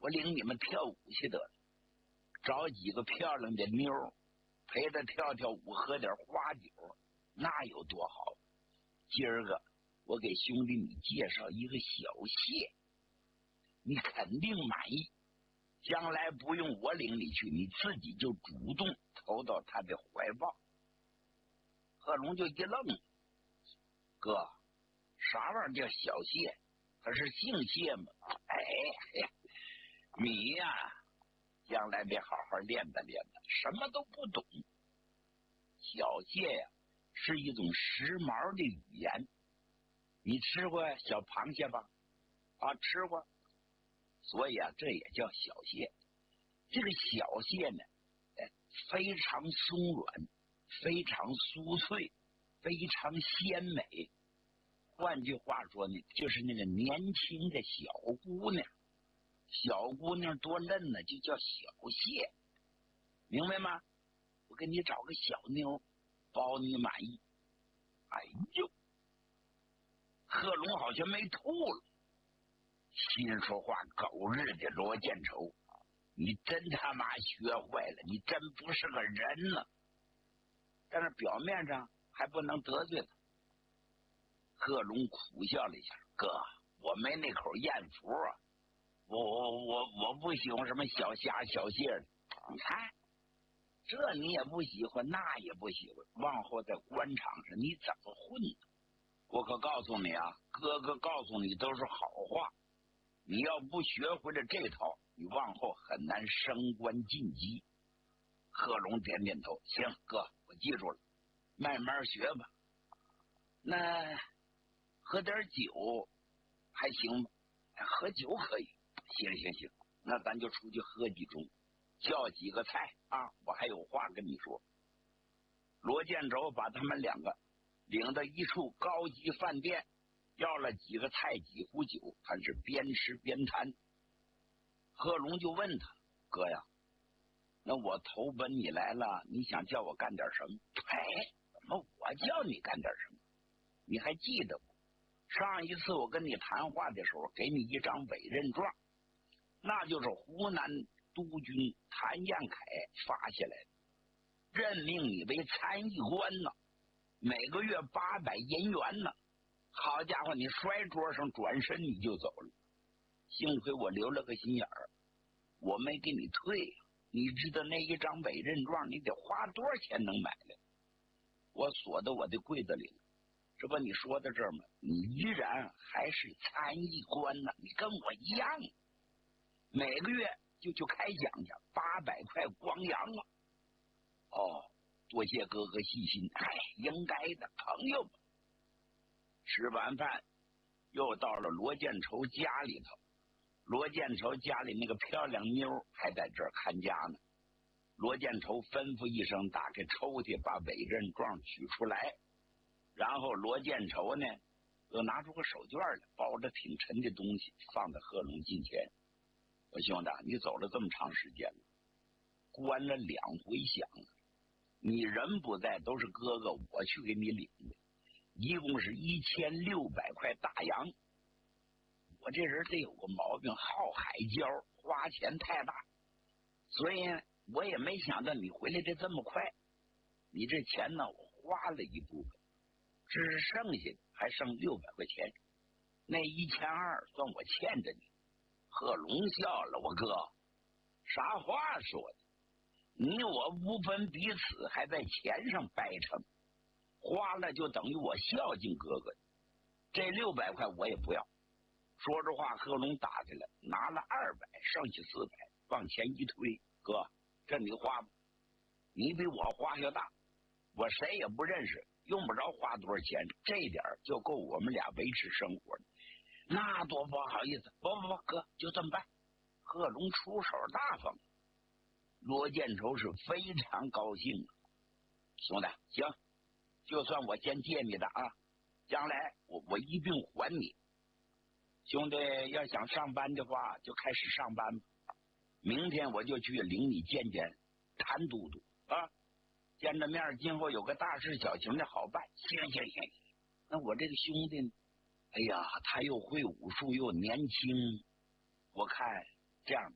我领你们跳舞去得了，找几个漂亮的妞陪他跳跳舞，喝点花酒，那有多好。今儿个我给兄弟你介绍一个小谢，你肯定满意，将来不用我领你去，你自己就主动投到他的怀抱。贺龙就一愣，哥，啥玩意儿叫小谢？他是姓谢吗？哎，你呀，将来得好好练吧练吧，什么都不懂。小谢呀，是一种时髦的语言。你吃过小螃蟹吧？啊，吃过。所以啊，这也叫小蟹。这个小蟹呢，非常松软，非常酥脆，非常鲜美。换句话说呢，就是那个年轻的小姑娘，小姑娘多嫩呢，就叫小蟹，明白吗？我给你找个小妞，包你满意。哎呦，贺龙好像没吐了，心说话狗日的罗建仇，你真他妈学坏了，你真不是个人呢。但是表面上还不能得罪他。贺龙苦笑了一下，哥，我没那口艳福啊，我不喜欢什么小虾小蟹的。你看，这你也不喜欢，那也不喜欢，往后在官场上你怎么混呢？我可告诉你啊，哥哥告诉你都是好话，你要不学会了这套，你往后很难升官晋级。贺龙点点头，行，哥，我记住了，慢慢学吧。那喝点酒还行吗？喝酒可以，行，那咱就出去喝几盅，叫几个菜啊，我还有话跟你说。罗建州把他们两个领到一处高级饭店，要了几个菜几壶酒，他是边吃边谈。贺龙就问他，哥呀，那我投奔你来了，你想叫我干点什么？哎，怎么我叫你干点什么？你还记得不？上一次我跟你谈话的时候，给你一张委任状，那就是湖南督军谭彦凯发下来的，任命你为参议官呢，每个月800银元呢。好家伙，你摔桌上转身你就走了，幸亏我留了个心眼儿，我没给你退。你知道那一张委任状你得花多少钱能买来？我锁到我的柜子里了。这不你说到这儿吗？你依然还是参议官呢，你跟我一样，每个月就开奖去，800块光洋啊！哦，多谢哥哥细心，哎，应该的，朋友们。吃完饭，又到了罗建仇家里头。罗建仇家里那个漂亮妞还在这儿看家呢。罗建仇吩咐一声，打开抽屉，把委任状取出来。然后罗建仇呢，又拿出个手绢来，包着挺沉的东西，放在贺龙近前。我兄弟，你走了这么长时间了，关了2回饷了，你人不在，都是哥哥我去给你领的，一共是1600块大洋。我这人得有个毛病，好海交，花钱太大，所以我也没想到你回来的这么快。你这钱呢，我花了一部分，只是剩下的还剩600块钱，那1200算我欠着你。贺龙笑了，我哥，啥话说的？你我不分彼此，还在钱上掰扯，花了就等于我孝敬哥哥。这600块我也不要。说着话，贺龙打开了，拿了200，剩下400，往前一推，哥，这你花吧，你比我花销大，我谁也不认识，用不着花多少钱，这点就够我们俩维持生活的。那多不好意思，不，哥，就这么办。贺龙出手大方，罗建仇是非常高兴。兄弟，行，就算我先借你的啊，将来我一并还你。兄弟要想上班的话，就开始上班吧。明天我就去领你见见谭都督啊，见着面今后有个大事小情的好办。行。那我这个兄弟呢？哎呀，他又会武术又年轻，我看这样吧，